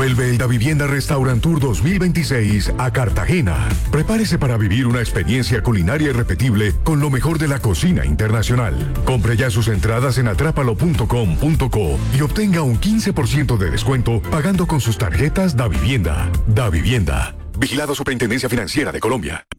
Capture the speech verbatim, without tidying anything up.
Vuelve el Davivienda Restaurant Tour dos mil veintiséis a Cartagena. Prepárese para vivir una experiencia culinaria irrepetible con lo mejor de la cocina internacional. Compre ya sus entradas en atrápalo punto com punto co y obtenga un quince por ciento de descuento pagando con sus tarjetas Davivienda. Davivienda. Vigilado Superintendencia Financiera de Colombia.